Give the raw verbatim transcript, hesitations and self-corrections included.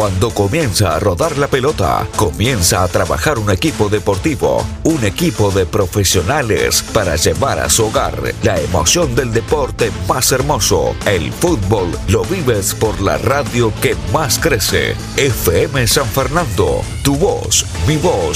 Cuando comienza a rodar la pelota, comienza a trabajar un equipo deportivo, un equipo de profesionales para llevar a su hogar la emoción del deporte más hermoso. El fútbol lo vives por la radio que más crece. F M San Fernando, tu voz, mi voz.